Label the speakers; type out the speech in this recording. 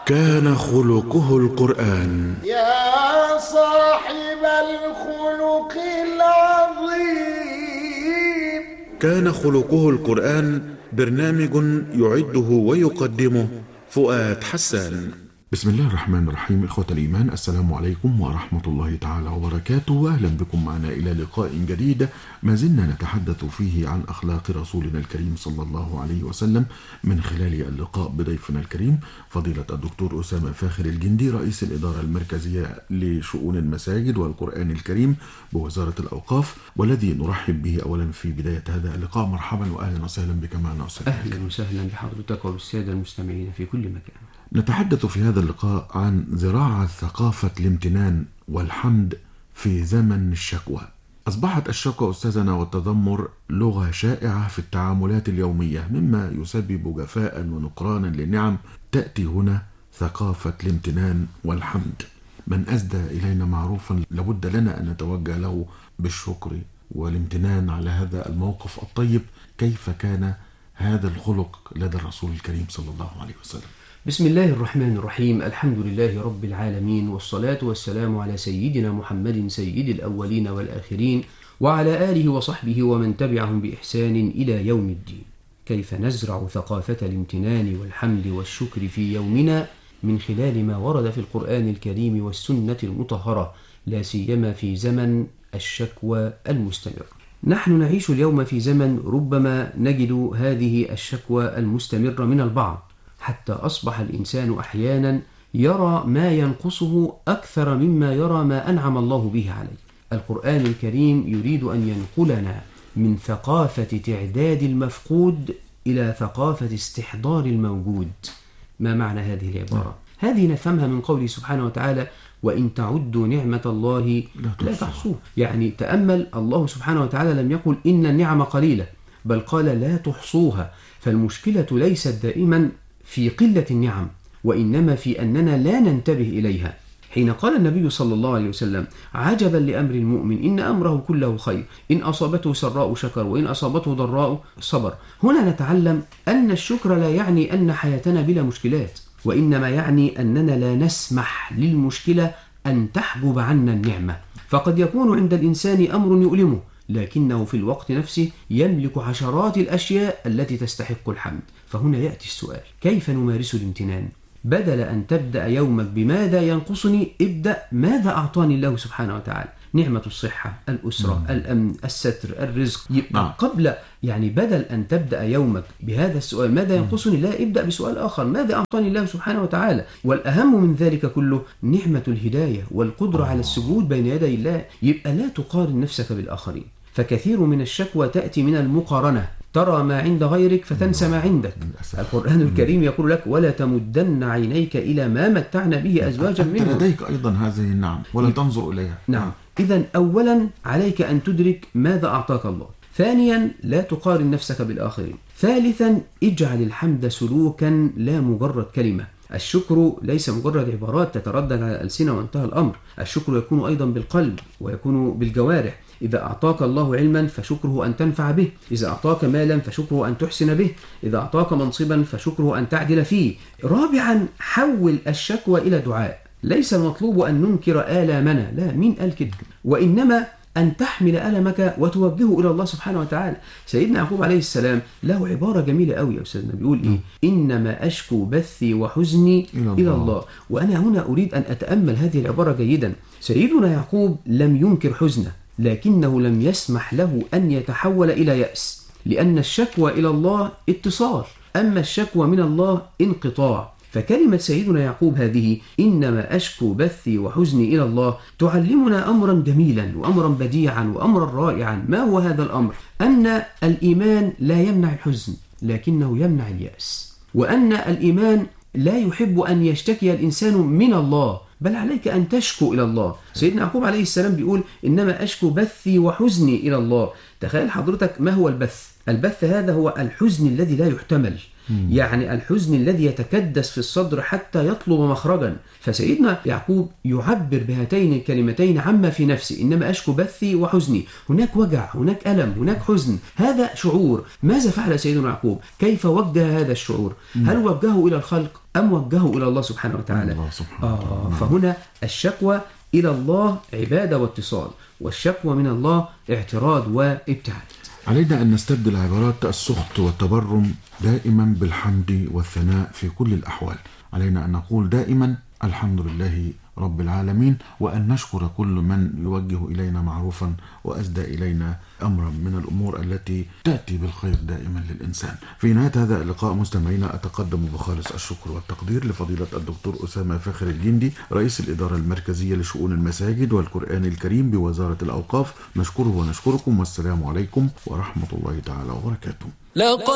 Speaker 1: كان خلقه القرآن.
Speaker 2: يا صاحب الخلق العظيم.
Speaker 1: كان خلقه القرآن برنامج يعده ويقدمه فؤاد حسان. بسم الله الرحمن الرحيم. إخوة الإيمان، السلام عليكم ورحمة الله تعالى وبركاته. أهلا بكم معنا إلى لقاء جديد ما زلنا نتحدث فيه عن أخلاق رسولنا الكريم صلى الله عليه وسلم، من خلال اللقاء بضيفنا الكريم فضيلة الدكتور أسامة فاخر الجندي، رئيس الإدارة المركزية لشؤون المساجد والقرآن الكريم بوزارة الأوقاف، والذي نرحب به أولا في بداية هذا اللقاء. مرحبا وأهلا وسهلا بك معنا أستاذ.
Speaker 3: أهلا وسهلا بحضرتك وبالسادة المستمعين في كل مكان.
Speaker 1: نتحدث في هذا اللقاء عن زراعة ثقافة الامتنان والحمد في زمن الشكوى. أصبحت الشكوى أستاذنا والتذمر لغة شائعة في التعاملات اليومية، مما يسبب جفاء ونقرانا للنعم. تأتي هنا ثقافة الامتنان والحمد. من أسدى إلينا معروفا لابد لنا أن نتوجه له بالشكر والامتنان على هذا الموقف الطيب. كيف كان هذا الخلق لدى الرسول الكريم صلى الله عليه وسلم؟
Speaker 3: بسم الله الرحمن الرحيم. الحمد لله رب العالمين، والصلاة والسلام على سيدنا محمد سيد الأولين والآخرين، وعلى آله وصحبه ومن تبعهم بإحسان إلى يوم الدين. كيف نزرع ثقافة الامتنان والحمد والشكر في يومنا من خلال ما ورد في القرآن الكريم والسنة المطهرة، لا سيما في زمن الشكوى المستمر. نحن نعيش اليوم في زمن ربما نجد هذه الشكوى المستمرة من البعض، حتى أصبح الإنسان أحيانا يرى ما ينقصه أكثر مما يرى ما أنعم الله به عليه. القرآن الكريم يريد أن ينقلنا من ثقافة تعداد المفقود إلى ثقافة استحضار الموجود. ما معنى هذه العبارة؟ هذه نفهمها من قوله سبحانه وتعالى: وإن تعدوا نعمة الله لا تحصوها. يعني تأمل، الله سبحانه وتعالى لم يقل إن النعم قليلة، بل قال لا تحصوها. فالمشكلة ليست دائما في قلة النعم، وإنما في أننا لا ننتبه إليها. حين قال النبي صلى الله عليه وسلم: عجبا لأمر المؤمن إن أمره كله خير، إن أصابته سراء شكر وإن أصابته ضراء صبر. هنا نتعلم أن الشكر لا يعني أن حياتنا بلا مشكلات، وإنما يعني أننا لا نسمح للمشكلة أن تحجب عنا النعمة. فقد يكون عند الإنسان أمر يؤلمه، لكنه في الوقت نفسه يملك عشرات الأشياء التي تستحق الحمد. فهنا يأتي السؤال: كيف نمارس الامتنان؟ بدل أن تبدأ يومك بماذا ينقصني، ابدأ ماذا أعطاني الله سبحانه وتعالى. نعمة الصحة، الأسرة، الأمن، الستر، الرزق. يبقى قبل بدل أن تبدأ يومك بهذا السؤال ماذا ينقصني، لا، ابدأ بسؤال آخر: ماذا أعطاني الله سبحانه وتعالى؟ والأهم من ذلك كله نعمة الهداية والقدرة على السجود بين يدي الله. يبقى لا تقارن نفسك بالآخرين، فكثير من الشكوى تأتي من المقارنة. ترى ما عند غيرك فتنسى ما عندك. القرآن الكريم يقول لك: ولا تمدن عينيك إلى ما متعنا به أزواجا منهم.
Speaker 1: لديك أيضا هذه النعم ولا تنظر إليها.
Speaker 3: نعم. إذن أولا عليك أن تدرك ماذا أعطاك الله. ثانيا لا تقارن نفسك بالآخرين. ثالثا اجعل الحمد سلوكا لا مجرد كلمة. الشكر ليس مجرد عبارات تتردد على الألسنة وانتهى الأمر. الشكر يكون أيضا بالقلب ويكون بالجوارح. إذا أعطاك الله علما فشكره أن تنفع به، إذا أعطاك مالا فشكره أن تحسن به، إذا أعطاك منصبا فشكره أن تعدل فيه. رابعا حول الشكوى إلى دعاء. ليس المطلوب أن ننكر آلامنا، لا، مين قال كده؟ وإنما أن تحمل ألمك وتوجهه إلى الله سبحانه وتعالى. سيدنا يعقوب عليه السلام له عبارة جميلة قوي يا أستاذنا، بيقول إيه؟ إنما أشكو بثي وحزني إلى الله. وأنا هنا أريد أن أتأمل هذه العبارة جيدا. سيدنا يعقوب لم ينكر حزنه، لكنه لم يسمح له أن يتحول إلى يأس، لأن الشكوى إلى الله اتصال، أما الشكوى من الله انقطاع. فكلمة سيدنا يعقوب هذه إنما أشكو بثي وحزني إلى الله تعلمنا أمرا جميلا وأمرا بديعا وأمرا رائعا. ما هو هذا الأمر؟ أن الإيمان لا يمنع الحزن، لكنه يمنع اليأس، وأن الإيمان لا يحب أن يشتكي الإنسان من الله، بل عليك أن تشكو إلى الله. سيدنا يعقوب عليه السلام بيقول إنما أشكو بثي وحزني إلى الله. تخيل حضرتك ما هو البث؟ البث هذا هو الحزن الذي لا يحتمل، يعني الحزن الذي يتكدس في الصدر حتى يطلب مخرجا. فسيدنا يعقوب يعبر بهاتين الكلمتين عما في نفسه: إنما أشكو بثي وحزني. هناك وجع، هناك ألم، هناك حزن، هذا شعور. ماذا فعل سيدنا يعقوب؟ كيف وجه هذا الشعور؟ هل وجهه إلى الخلق أم وجهه إلى الله سبحانه وتعالى؟
Speaker 1: الله سبحانه وتعالى.
Speaker 3: فهنا الشكوى إلى الله عبادة واتصال، والشكوى من الله اعتراض وابتعاد.
Speaker 1: علينا أن نستبدل عبارات السخط والتبرم دائما بالحمد والثناء في كل الأحوال. علينا أن نقول دائما الحمد لله رب العالمين، وأن نشكر كل من يوجه إلينا معروفا وأسدى إلينا أمرا من الأمور التي تأتي بالخير دائما للإنسان. في نهاية هذا اللقاء مستمعينا أتقدم بخالص الشكر والتقدير لفضيلة الدكتور أسامة فاخر الجندي، رئيس الإدارة المركزية لشؤون المساجد والقرآن الكريم بوزارة الأوقاف. نشكره ونشكركم، والسلام عليكم ورحمة الله تعالى وبركاته.